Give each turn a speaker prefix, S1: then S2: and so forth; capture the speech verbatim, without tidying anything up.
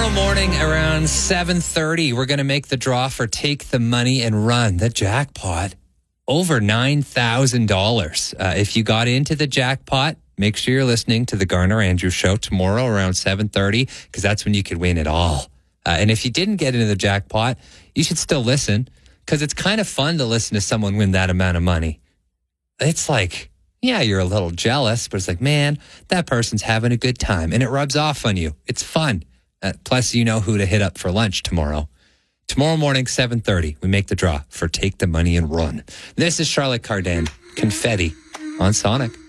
S1: Tomorrow morning around seven thirty, we're going to make the draw for Take the Money and Run. The jackpot, over nine thousand dollars. Uh, if you got into the jackpot, make sure you're listening to the Garner Andrews Show tomorrow around seven thirty, because that's when you could win it all. Uh, and if you didn't get into the jackpot, you should still listen, because it's kind of fun to listen to someone win that amount of money. It's like, yeah, you're a little jealous, but it's like, man, that person's having a good time, and it rubs off on you. It's fun. Uh, plus, you know who to hit up for lunch tomorrow. Tomorrow morning, seven thirty, we make the draw for Take the Money and Run. This is Charlotte Cardin, Confetti on Sonic.